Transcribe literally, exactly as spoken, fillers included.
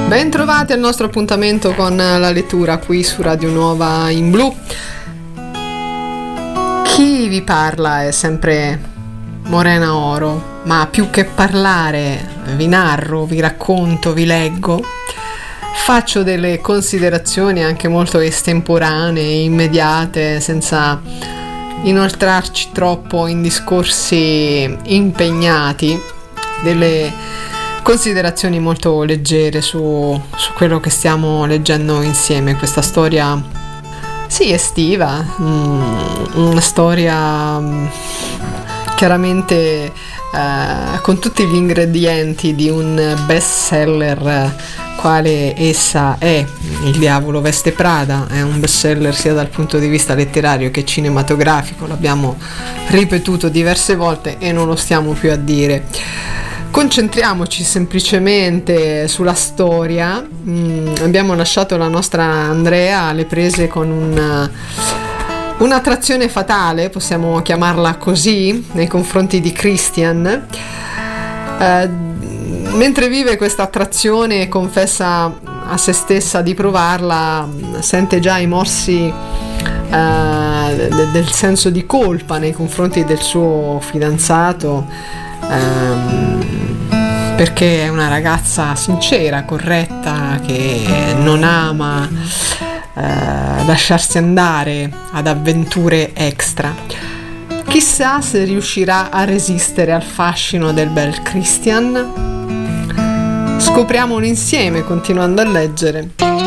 Ben trovati al nostro appuntamento con la lettura qui su Radio Nuova in Blu. Chi vi parla è sempre Morena Oro, ma più che parlare vi narro, vi racconto, vi leggo, faccio delle considerazioni anche molto estemporanee, immediate, senza inoltrarci troppo in discorsi impegnati, delle considerazioni molto leggere su, su quello che stiamo leggendo insieme, questa storia sì estiva, mm, una storia mm, chiaramente eh, con tutti gli ingredienti di un best seller quale essa è. Il diavolo veste Prada è un best seller sia dal punto di vista letterario che cinematografico, l'abbiamo ripetuto diverse volte e non lo stiamo più a dire. Concentriamoci semplicemente sulla storia. Mm, abbiamo lasciato la nostra Andrea alle prese con una, un'attrazione fatale, possiamo chiamarla così, nei confronti di Christian. Eh, mentre vive questa attrazione e confessa a se stessa di provarla, sente già i morsi eh, del senso di colpa nei confronti del suo fidanzato, ehm, perché è una ragazza sincera, corretta, che non ama eh, lasciarsi andare ad avventure extra. Chissà se riuscirà a resistere al fascino del bel Christian. Scopriamolo insieme continuando a leggere.